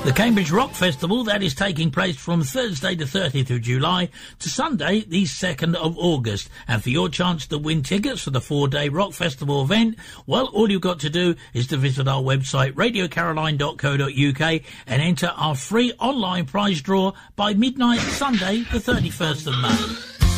The Cambridge Rock Festival, that is taking place from Thursday the 30th of July to Sunday the 2nd of August. And for your chance to win tickets for the 4-day Rock Festival event, well, all you've got to do is to visit our website, radiocaroline.co.uk, and enter our free online prize draw by midnight Sunday the 31st of May.